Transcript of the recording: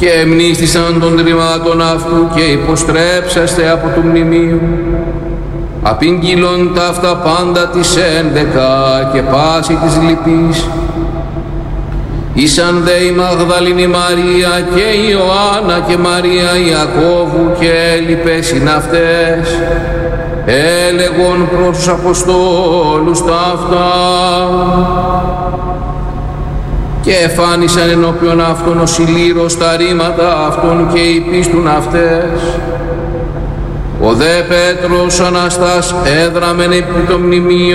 και εμνήστησαν των τριμάτων αυτού και υποστρέψαστε από του μνημείου. Απήγγειλον τα αυτά πάντα της 11 και πάση της λυπής. Ήσαν δε η Μαγδαληνή Μαρία και η Ιωάννα και Μαρία Ιακώβου και έλειπες συναυτές. Έλεγον προς τους Αποστόλους τα αυτά και εφάνισαν ενώπιον αυτών ο συλλήρος τα ρήματα αυτών και υπίστουν αυτές. Ο δε Πέτρος Αναστάς έδραμεν επί το μνημείο